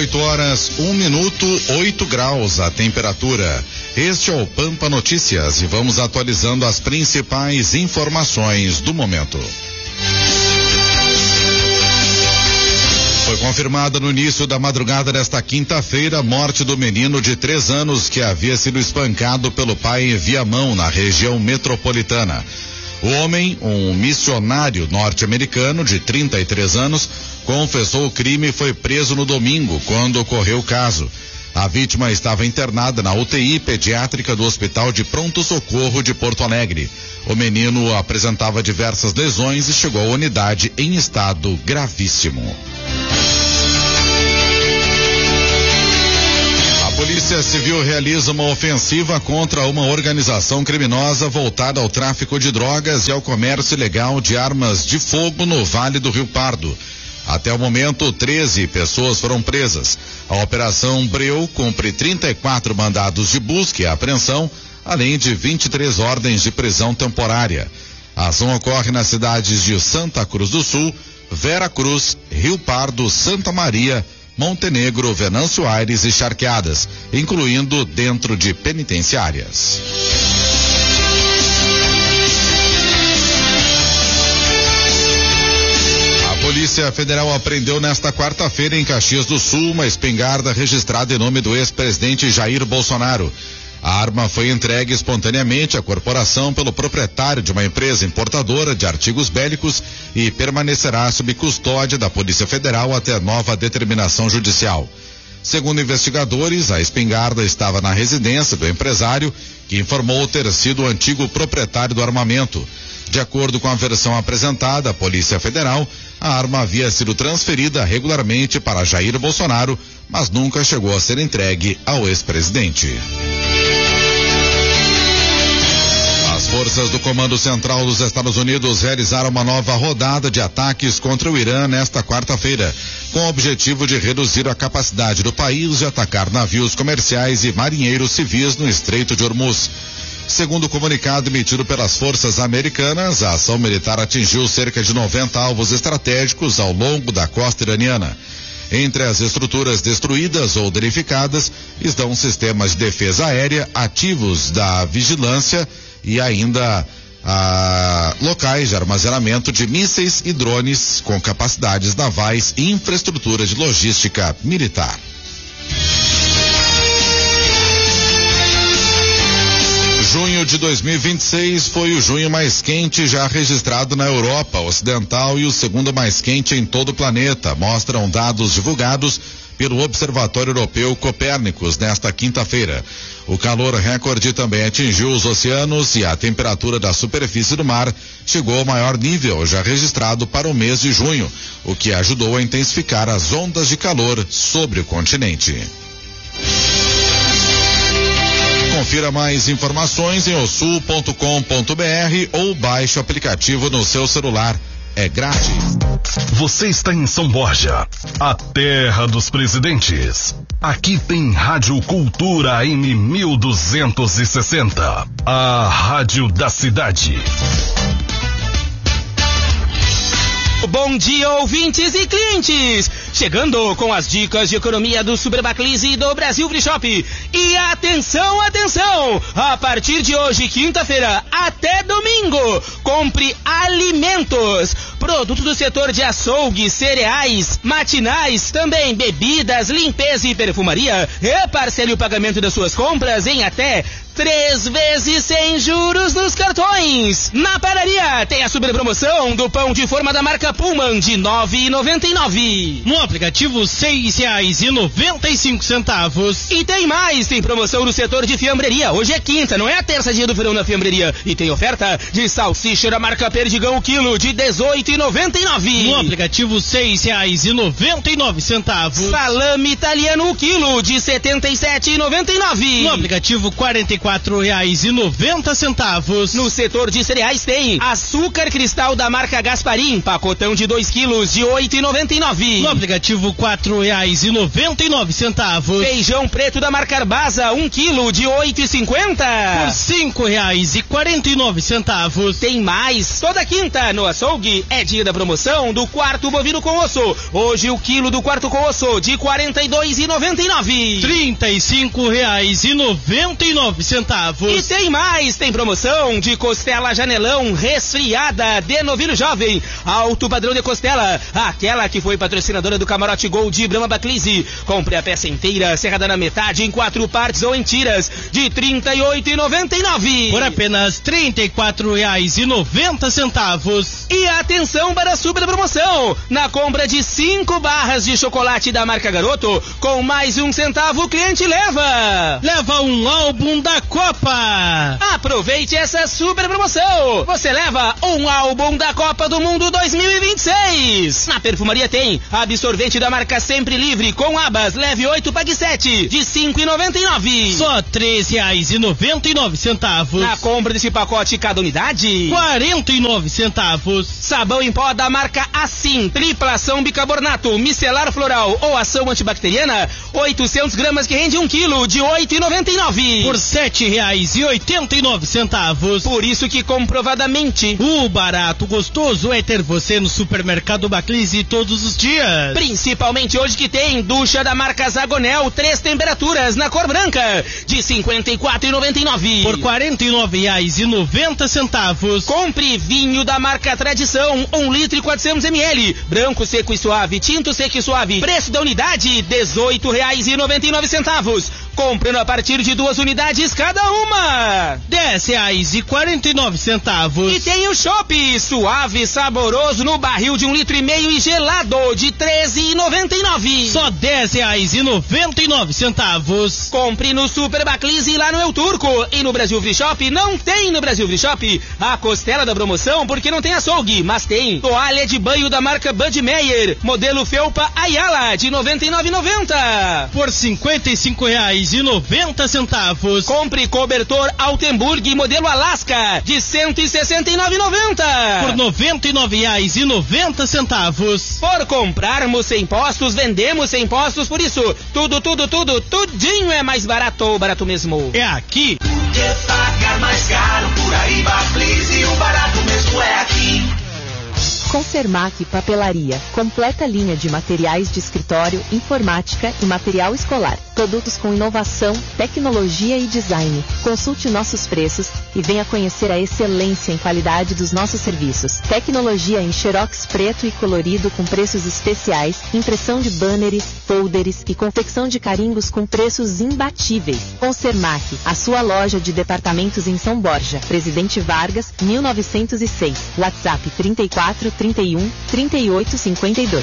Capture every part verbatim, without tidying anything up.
oito horas, um minuto, oito graus a temperatura. Este é o Pampa Notícias e vamos atualizando as principais informações do momento. Foi confirmada no início da madrugada desta quinta-feira a morte do menino de três anos que havia sido espancado pelo pai em Viamão, na região metropolitana. O homem, um missionário norte-americano de trinta e três anos, confessou o crime e foi preso no domingo, quando ocorreu o caso. A vítima estava internada na U T I pediátrica do Hospital de Pronto Socorro de Porto Alegre. O menino apresentava diversas lesões e chegou à unidade em estado gravíssimo. A Polícia Civil realiza uma ofensiva contra uma organização criminosa voltada ao tráfico de drogas e ao comércio ilegal de armas de fogo no Vale do Rio Pardo. Até o momento, treze pessoas foram presas. A Operação Breu cumpre trinta e quatro mandados de busca e apreensão, além de vinte e três ordens de prisão temporária. A ação ocorre nas cidades de Santa Cruz do Sul, Vera Cruz, Rio Pardo, Santa Maria, Montenegro, Venâncio Aires e Charqueadas, incluindo dentro de penitenciárias. A Polícia Federal apreendeu nesta quarta-feira em Caxias do Sul uma espingarda registrada em nome do ex-presidente Jair Bolsonaro. A arma foi entregue espontaneamente à corporação pelo proprietário de uma empresa importadora de artigos bélicos e permanecerá sob custódia da Polícia Federal até nova determinação judicial. Segundo investigadores, a espingarda estava na residência do empresário, que informou ter sido o antigo proprietário do armamento. De acordo com a versão apresentada à Polícia Federal, a arma havia sido transferida regularmente para Jair Bolsonaro, mas nunca chegou a ser entregue ao ex-presidente. As forças do Comando Central dos Estados Unidos realizaram uma nova rodada de ataques contra o Irã nesta quarta-feira, com o objetivo de reduzir a capacidade do país de atacar navios comerciais e marinheiros civis no Estreito de Hormuz. Segundo o comunicado emitido pelas forças americanas, a ação militar atingiu cerca de noventa alvos estratégicos ao longo da costa iraniana. Entre as estruturas destruídas ou danificadas estão sistemas de defesa aérea, ativos da vigilância e ainda ah, locais de armazenamento de mísseis e drones com capacidades navais e infraestrutura de logística militar. Junho de dois mil e vinte e seis foi o junho mais quente já registrado na Europa Ocidental e o segundo mais quente em todo o planeta, mostram dados divulgados pelo Observatório Europeu Copérnicos nesta quinta-feira. O calor recorde também atingiu os oceanos e a temperatura da superfície do mar chegou ao maior nível já registrado para o mês de junho, o que ajudou a intensificar as ondas de calor sobre o continente. Confira mais informações em osul ponto com ponto br ou baixe o aplicativo no seu celular. É grátis. Você está em São Borja, a terra dos presidentes. Aqui tem Rádio Cultura M mil duzentos e sessenta, a rádio da cidade. Bom dia, ouvintes e clientes! Chegando com as dicas de economia do Superbaclis e do Brasil Free Shop. E atenção, atenção! A partir de hoje, quinta-feira, até domingo, compre alimentos, produtos do setor de açougue, cereais, matinais, também bebidas, limpeza e perfumaria. E parcele o pagamento das suas compras em até três vezes sem juros nos cartões. Na padaria tem a super promoção do pão de forma da marca Pullman de nove reais e noventa e nove centavos. No aplicativo seis reais e noventa e cinco centavos. E tem mais, tem promoção no setor de fiambreria. Hoje é quinta, não é a terça dia do verão na fiambreria. E tem oferta de salsicha da marca Perdigão o quilo de dezoito reais e noventa e nove centavos. No aplicativo seis reais e noventa e nove centavos. Salame italiano o quilo de setenta e sete reais e noventa e nove centavos. No aplicativo quarenta e quatro quatro reais e noventa centavos. No setor de cereais tem açúcar cristal da marca Gasparim, pacotão de dois quilos de oito reais e noventa e nove centavos. No aplicativo, quatro reais e noventa e nove centavos. Feijão preto da marca Arbasa, um quilo de oito reais e cinquenta centavos. Por cinco reais e quarenta e nove centavos. Tem mais, toda quinta no açougue é dia da promoção do quarto bovino com osso. Hoje o quilo do quarto com osso de quarenta e dois reais e noventa e nove centavos. trinta e cinco reais e noventa e nove centavos. E tem mais, tem promoção de costela janelão resfriada de novilho jovem, alto padrão de costela, aquela que foi patrocinadora do Camarote Gol de Brahma Baclise. Compre a peça inteira, serrada na metade, em quatro partes ou em tiras, de trinta e oito reais e noventa e nove centavos. Por apenas trinta e quatro reais e noventa centavos. E atenção para a super promoção, na compra de cinco barras de chocolate da marca Garoto, com mais um centavo o cliente leva. Leva um álbum da Copa. Aproveite essa super promoção. Você leva um álbum da Copa do Mundo dois mil e vinte e seis. Na perfumaria tem absorvente da marca Sempre Livre com abas, leve oito, pague sete, de cinco reais e noventa e nove centavos. Só três reais e noventa e nove centavos. Na compra desse pacote cada unidade, quarenta e nove centavos. Sabão em pó da marca Assim, tripla ação bicarbonato, micelar floral ou ação antibacteriana, oitocentas gramas que rende um quilo, de oito reais e noventa e nove centavos. Por sete reais e oitenta e nove centavos. Por isso que comprovadamente o barato gostoso é ter você no supermercado Baclise todos os dias. Principalmente hoje que tem ducha da marca Zagonel, três temperaturas na cor branca, de cinquenta e quatro reais e noventa e nove centavos. Por quarenta e nove reais e noventa centavos. Compre vinho da marca Tradição, um litro e quatrocentos mililitros, branco seco e suave, tinto seco e suave, preço da unidade, dezoito reais e noventa e nove centavos. Comprando a partir de duas unidades cada uma, dez reais e quarenta e nove centavos. E tem o chopp suave, saboroso no barril de um litro e meio e gelado, de treze reais e noventa e nove centavos. Só dez reais e noventa e nove centavos. Compre no Super Baclise lá no El Turco. E no Brasil Free Shop não tem no Brasil Free Shop a costela da promoção porque não tem açougue, mas tem toalha de banho da marca Bud Meyer, modelo Felpa Ayala, de noventa e nove reais e noventa centavos. Por cinquenta e cinco reais e noventa centavos. Compre cobertor Altenburg modelo Alaska, de cento e sessenta e nove reais e noventa centavos. Por noventa e nove reais e noventa centavos. Por comprarmos sem impostos, vendemos sem impostos, por isso tudo, tudo, tudo, tudinho é mais barato, barato mesmo. É aqui. Por que pagar mais caro por aí, Baclise, o barato mesmo é aqui. Consermac Papelaria, completa linha de materiais de escritório, informática e material escolar. Produtos com inovação, tecnologia e design. Consulte nossos preços e venha conhecer a excelência em qualidade dos nossos serviços. Tecnologia em xerox preto e colorido com preços especiais, impressão de banners, folders e confecção de carimbos com preços imbatíveis. Consermac, a sua loja de departamentos em São Borja, Presidente Vargas, mil novecentos e seis. WhatsApp trinta e quatro, trinta e um, trinta e oito, cinquenta e dois.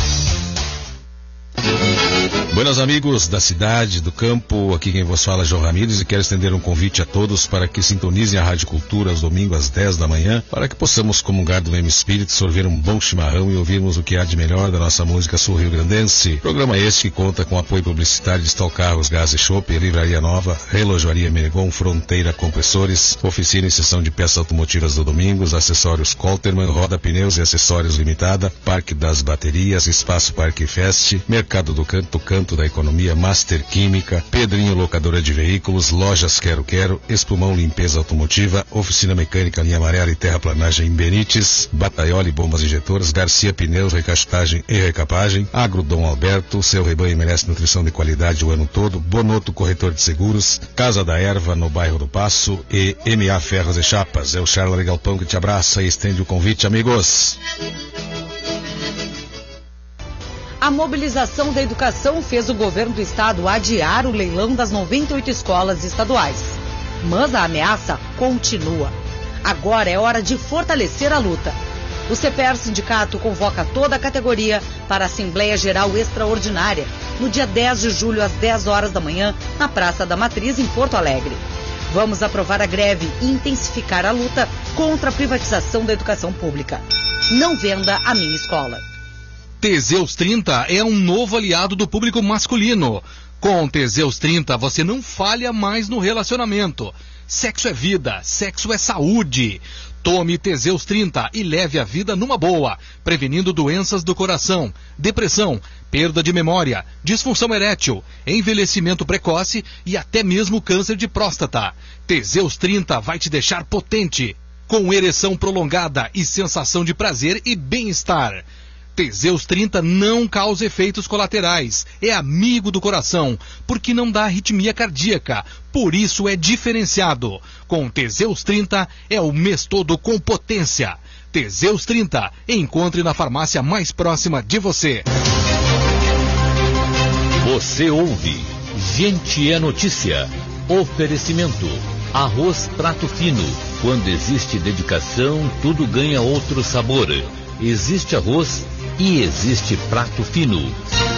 Buenos amigos da cidade, do campo, aqui quem vos fala é João Ramires e quero estender um convite a todos para que sintonizem a Rádio Cultura aos domingos às dez da manhã, para que possamos comungar do mesmo espírito, sorver um bom chimarrão e ouvirmos o que há de melhor da nossa música sul-rio-grandense. Programa este que conta com apoio publicitário de Stal Carros, Gás e Chopp, Livraria Nova, Relojoaria Menegon, Fronteira Compressores, Oficina e Seção de Peças Automotivas do Domingos, Acessórios Colterman, Roda Pneus e Acessórios Limitada, Parque das Baterias, Espaço Parque Fest, Mercado do Canto, Canto da Economia, Master Química, Pedrinho Locadora de Veículos, Lojas Quero Quero, Espumão Limpeza Automotiva, Oficina Mecânica Linha Amarela e Terraplanagem em Benites, Bataioli Bombas Injetoras, Garcia Pneus, Recastagem e Recapagem, Agro Dom Alberto, seu rebanho merece nutrição de qualidade o ano todo, Bonoto Corretor de Seguros, Casa da Erva no bairro do Passo e M A Ferros e Chapas. É o Charles Galpão que te abraça e estende o convite, amigos. A mobilização da educação fez o governo do estado adiar o leilão das noventa e oito escolas estaduais. Mas a ameaça continua. Agora é hora de fortalecer a luta. O C P E R Sindicato convoca toda a categoria para a Assembleia Geral Extraordinária, no dia dez de julho, às dez horas da manhã, na Praça da Matriz, em Porto Alegre. Vamos aprovar a greve e intensificar a luta contra a privatização da educação pública. Não venda a minha escola. Teseus trinta é um novo aliado do público masculino. Com Teseus trinta, você não falha mais no relacionamento. Sexo é vida, sexo é saúde. Tome Teseus trinta e leve a vida numa boa, prevenindo doenças do coração, depressão, perda de memória, disfunção erétil, envelhecimento precoce e até mesmo câncer de próstata. Teseus trinta vai te deixar potente, com ereção prolongada e sensação de prazer e bem-estar. Teseus trinta não causa efeitos colaterais, é amigo do coração, porque não dá arritmia cardíaca, por isso é diferenciado. Com Teseus trinta é o mês todo com potência. Teseus trinta, encontre na farmácia mais próxima de você. Você ouve Gente é Notícia. Oferecimento Arroz Prato Fino. Quando existe dedicação, tudo ganha outro sabor. Existe arroz e existe prato fino.